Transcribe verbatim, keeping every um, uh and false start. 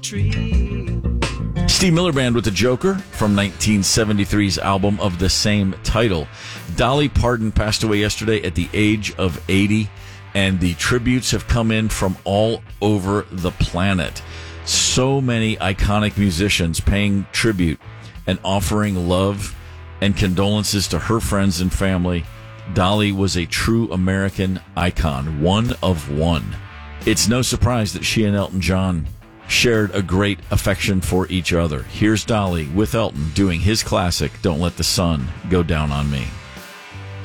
Steve Miller Band with The Joker from nineteen seventy-three's album of the same title. Dolly Parton passed away yesterday at the age of eighty, and the tributes have come in from all over the planet. So many iconic musicians paying tribute and offering love and condolences to her friends and family. Dolly was a true American icon, one of one. It's no surprise that she and Elton John shared a great affection for each other. Here's Dolly with Elton doing his classic, Don't Let the Sun Go Down on Me.